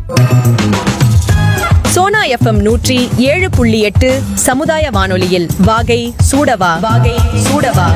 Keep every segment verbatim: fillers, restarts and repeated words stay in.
Sona FM நூற்றி ஏழு புள்ளி எட்டு சமுதாய வானொலியில் வாகை சூடவா வாகை சூடவா.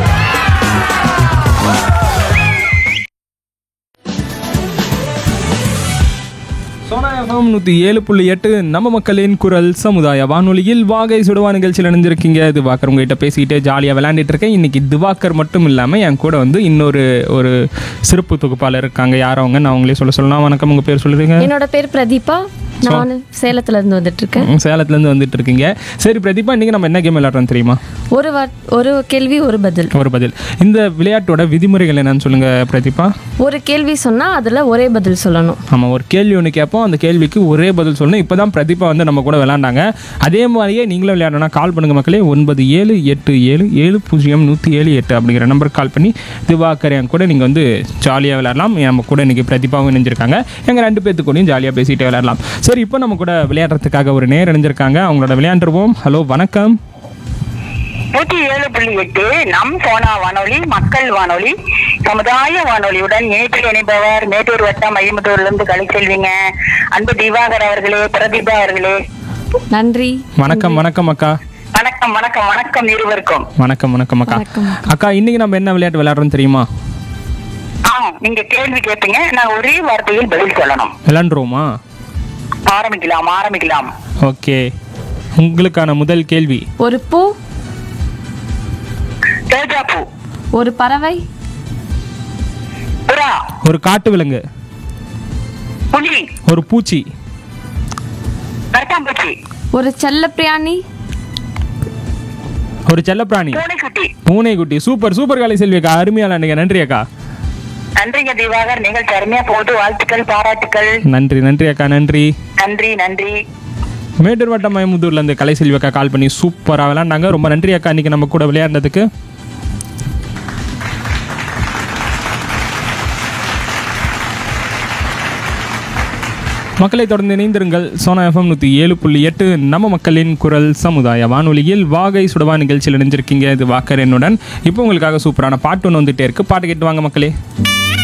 சோனா எஃப்எம் நூற்றி ஏழு புள்ளி எட்டு நம்ம மக்களின் குரல் சமுதாய வானொலியில் வாகை சுடுவா நிகழ்ச்சியில் இணைஞ்சிருக்கீங்க. திவாகர் உங்ககிட்ட பேசிக்கிட்டு ஜாலியாக விளையாண்டுட்டு இருக்கேன். இன்னைக்கு திவாகர் மட்டும் இல்லாமல் என் கூட வந்து இன்னொரு ஒரு சிறப்பு தொகுப்பாளர் இருக்காங்க. யார் அவங்க? நான் அவங்களே சொல்ல சொல்லலாம். வணக்கம், உங்கள் பேர் சொல்லுறீங்க? என்னோட பேர் பிரதீபா. நான் சேலத்துல இருந்து வந்துட்டு இருக்கேன். சேலத்துல இருந்து வந்துட்டு இருக்கீங்க. சரி பிரதீபா, இன்னைக்கு நம்ம என்ன கேம் விளையாடுறோம் தெரியுமா? ஒரு ஒரு கேள்வி ஒரு பதில். ஒரு பதில். இந்த விளையாட்டோட விதிமுறைகள் என்னன்னு சொல்லுங்க பிரதீபா. ஒரு கேள்வி சொன்னா அதுல ஒரே பதில் சொல்லணும். ஆமாம், ஒரு கேள்வி ஒன்று கேட்போம், அந்த கேள்விக்கு ஒரே பதில் சொல்லணும். இப்போ தான் பிரதீபா வந்து நம்ம கூட விளையாண்டாங்க. அதே மாதிரியே நீங்களும் விளையாடணும்னா கால் பண்ணுங்க மக்களே. ஒன்பது ஏழு எட்டு ஏழு ஏழு பூஜ்ஜியம் நூற்றி ஏழு எட்டு அப்படிங்கிற நம்பருக்கு கால் பண்ணி திவாகர் என் கூட நீங்கள் வந்து ஜாலியாக விளையாடலாம். நம்ம கூட இன்றைக்கி பிரதீபாவும் இணைஞ்சிருக்காங்க. எங்கள் ரெண்டு பேர்த்து கூடயும் ஜாலியாக பேசிகிட்டே விளையாடலாம். சரி, இப்போ நம்ம கூட விளையாடுறதுக்காக ஒரு நேர் இணைஞ்சிருக்காங்க. அவங்களோட விளையாண்டுருவோம். ஹலோ, வணக்கம். நூற்றி ஏழு புள்ளி எட்டு நம் சோனா வானொலி, மக்கள் வானொலி, சமுதாய வானொலியுடன் நேற்று இணைப்பவர் மேட்டூர் வட்டம் ஐம்பத்தூர்லேருந்து கலை செல்விங்க. அன்பு திவாகர் அவர்களே, பிரதீபா அவர்களே, நன்றி. வணக்கம். வணக்கம் அக்கா. வணக்கம் வணக்கம் வணக்கம் இருவருக்கும். வணக்கம் வணக்கம் அக்கா. அக்கா, இன்னைக்கு நம்ம என்ன விளையாட்டு விளையாடுறோம் தெரியுமா? ஆ, நீங்க கேள்வி கேட்பீங்க, நான் ஒரே வார்த்தையில் பதில் சொல்லணும். விளையாண்டுருவோமா? ஆரம்பிக்கலாம் ஆரம்பிக்கலாம். ஓகே, உங்களுக்கான முதல் கேள்வி. ஒரு பூ, தேஜா பூ, ஒரு பறவை, புறா, ஒரு காட்டு விலங்கு, புலி, ஒரு பூச்சி, கரட்டாம்பூச்சி, ஒரு செல்லப்பிராணி, ஒரு செல்லப்பிராணி, பூனைக்குட்டி. பூனைக்குட்டி. சூப்பர் சூப்பர் காலை செல்வி அக்கா, அருமையா விளையாண்டீங்க. நன்றி அக்கா. நன்றிங்க திவாகர், நீங்கள் அருமையா போட்டு வாழ்த்துக்கள் பாராட்டுக்கள். நன்றி நன்றி அக்கா. நன்றி நன்றி நன்றி. மேட்டூர் வட்டம் மயமுதூர்ல இருந்து கலை செல்வி அக்கா கால் பண்ணி சூப்பரா விளையாண்டாங்க. ரொம்ப நன்றி அக்கா, இன்னைக்கு நம்ம கூட விளையாடுறதுக்கு. மக்களை தொடர்ந்து இணைந்திருங்கள். சோனா எஃப்எம் நூற்றி ஏழு புள்ளி எட்டு நம்ம மக்களின் குரல் சமுதாய வானொலியில் வாகை சுடவா நிகழ்ச்சியில் இணைஞ்சிருக்கீங்க. இது வாக்கர் என்னுடன். இப்போ உங்களுக்காக சூப்பரான பாட்டு ஒன்று வந்துட்டே இருக்கு. பாட்டு கேட்டு வாங்க மக்களே.